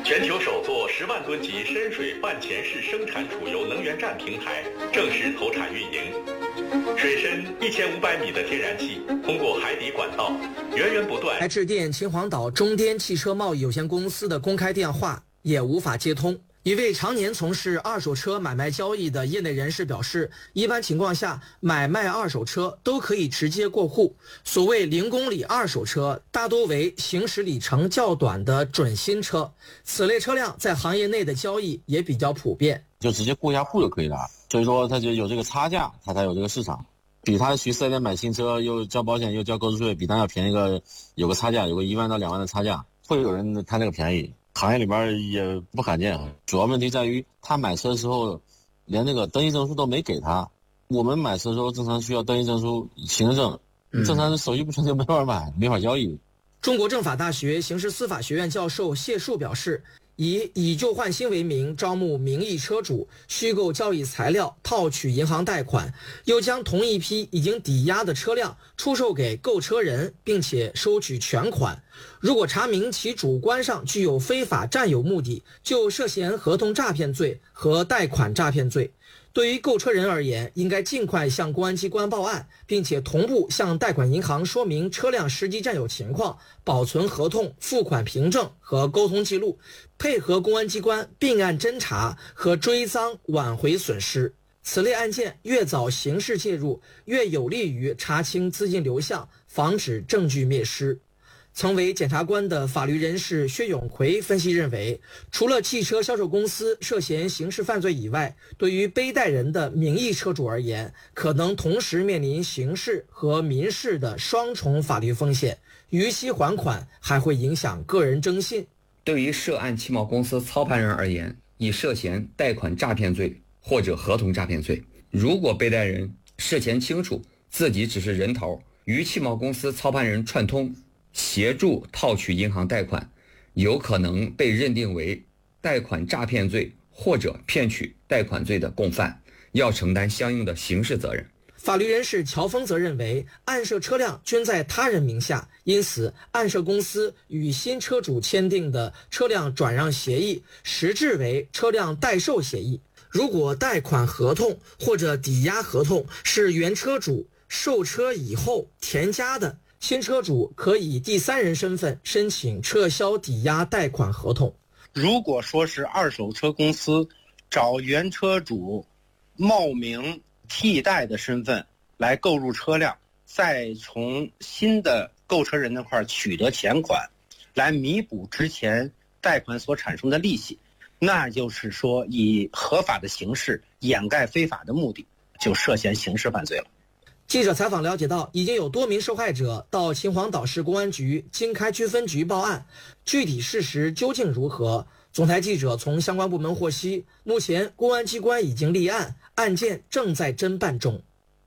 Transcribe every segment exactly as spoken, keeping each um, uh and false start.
全球首座十万吨级深水半潜式生产储油能源站平台正式投产运营。水深一千五百米的天然气通过海底管道源源不断。 来致电秦皇岛中滇汽车贸易有限公司的公开电话也无法接通。一位常年从事二手车买卖交易的业内人士表示，一般情况下买卖二手车都可以直接过户，所谓零公里二手车大多为行驶里程较短的准新车，此类车辆在行业内的交易也比较普遍， 就直接过一下户就可以了。所以说它就有这个差价，它才有这个市场，比他去四 S 店买新车又交保险又交购置税，比他要便宜个有个差价，有个一万到两万的差价，会有人贪这个便宜。行业里边也不罕见，主要问题在于他买车的时候连那个登记证书都没给他。我们买车的时候正常需要登记证书、行驶证，正常手续不全就没法买，没法交易。 中国政法大学刑事司法学院教授谢树表示，以以旧换新为名招募名义车主，虚构交易材料，套取银行贷款，又将同一批已经抵押的车辆出售给购车人，并且收取全款。如果查明其主观上具有非法占有目的，就涉嫌合同诈骗罪和贷款诈骗罪。对于购车人而言，应该尽快向公安机关报案，并且同步向贷款银行说明车辆实际占有情况，保存合同、付款凭证和沟通记录，配合公安机关并案侦查和追赃，挽回损失。此类案件越早刑事介入，越有利于查清资金流向，防止证据灭失。曾为检察官的法律人士薛永奎分析认为，除了汽车销售公司涉嫌刑事犯罪以外，对于背贷人的名义车主而言，可能同时面临刑事和民事的双重法律风险，逾期还款还会影响个人征信。 对于涉案汽贸公司操盘人而言，已涉嫌贷款诈骗罪或者合同诈骗罪。如果背贷人事前清楚自己只是人头，与汽贸公司操盘人串通，协助套取银行贷款，有可能被认定为贷款诈骗罪或者骗取贷款罪的共犯，要承担相应的刑事责任。 法律人士乔峰则认为，案涉车辆均在他人名下，因此案涉公司与新车主签订的车辆转让协议实质为车辆代售协议。如果贷款合同或者抵押合同是原车主售车以后填加的，新车主可以第三人身份申请撤销抵押贷款合同。 如果说是二手车公司找原车主冒名替代的身份来购入车辆，再从新的购车人那块取得钱款，来弥补之前贷款所产生的利息，那就是说以合法的形式掩盖非法的目的，就涉嫌刑事犯罪了。 记者采访了解到，已经有多名受害者到秦皇岛市公安局经开区分局报案，具体事实究竟如何？总台记者从相关部门获悉，目前公安机关已经立案，案件正在侦办中。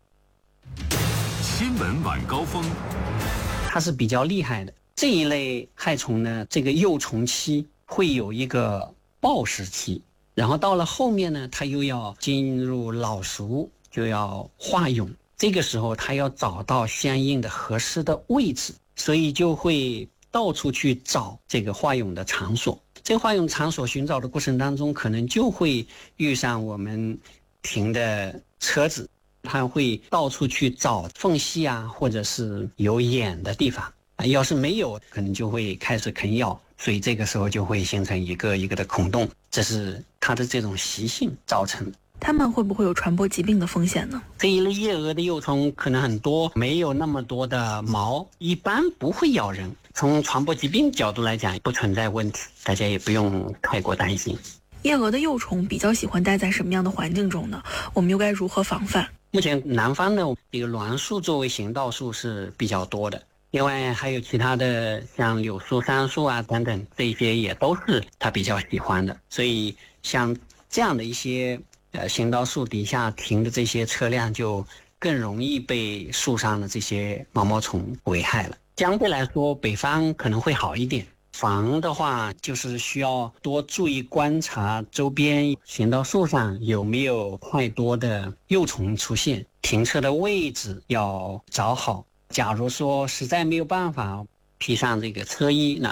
新闻晚高峰， 它是比较厉害的。这一类害虫呢，这个幼虫期会有一个暴食期，然后到了后面呢，它又要进入老熟，就要化蛹。这个时候他要找到相应的合适的位置，所以就会到处去找这个化蛹的场所。这个化蛹场所寻找的过程当中，可能就会遇上我们停的车子，他会到处去找缝隙啊，或者是有眼的地方，要是没有，可能就会开始啃咬，所以这个时候就会形成一个一个的孔洞，这是它的这种习性造成的。 它们会不会有传播疾病的风险呢？ 这一类夜蛾的幼虫可能很多，没有那么多的毛，一般不会咬人。从传播疾病角度来讲，不存在问题，大家也不用太过担心。 夜蛾的幼虫比较喜欢待在什么样的环境中呢？我们又该如何防范？ 目前南方的这个栾树作为行道树是比较多的，另外还有其他的像柳树、杉树啊等等，这些也都是它比较喜欢的。所以像这样的一些呃，行道树底下停的这些车辆就更容易被树上的这些毛毛虫危害了。相对来说，北方可能会好一点。防的话，就是需要多注意观察周边行道树上有没有太多的幼虫出现，停车的位置要找好。假如说实在没有办法披上这个车衣，那